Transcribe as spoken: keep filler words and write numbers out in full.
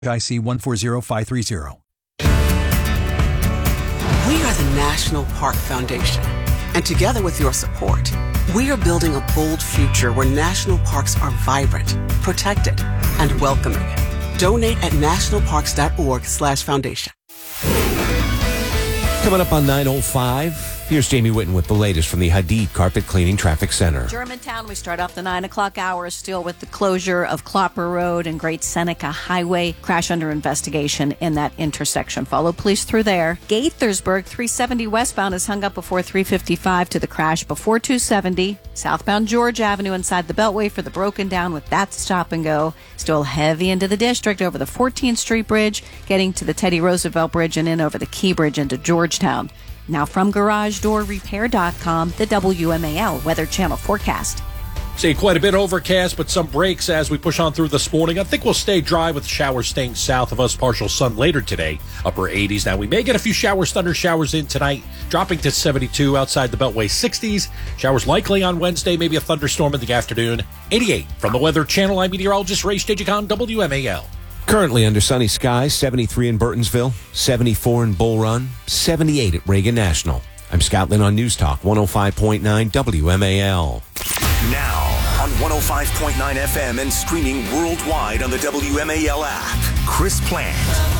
I C one four zero five three zero. We are the National Park Foundation, and together with your support, we are building a bold future where national parks are vibrant, protected, and welcoming. Donate at nationalparks.org slash foundation. Coming up on nine oh five, here's Jamie Whitten with the latest from the Hadid Carpet Cleaning Traffic Center. Germantown, we start off the nine o'clock hour still with the closure of Clopper Road and Great Seneca Highway. Crash under investigation in that intersection. Follow police through there. Gaithersburg, three seventy westbound is hung up before three fifty-five to the crash before two seventy. Southbound George Avenue inside the Beltway for the broken down with that stop and go. Still heavy into the district over the fourteenth Street Bridge, getting to the Teddy Roosevelt Bridge and in over the Key Bridge into Georgetown. Now from Garage Door Repair dot com, the W M A L Weather Channel forecast. See, quite a bit overcast, but some breaks as we push on through this morning. I think we'll stay dry with showers staying south of us. Partial sun later today, upper eighties. Now, we may get a few showers, thunder showers in tonight, dropping to seventy-two outside the Beltway, sixties. Showers likely on Wednesday, maybe a thunderstorm in the afternoon. eighty-eight from the Weather Channel. I'm meteorologist Ray Stagicon, W M A L. Currently under sunny skies, seventy-three in Burtonsville, seventy-four in Bull Run, seventy-eight at Reagan National. I'm Scott Lynn on News Talk one oh five point nine W M A L. Now on one oh five point nine F M and streaming worldwide on the W M A L app, Chris Plant.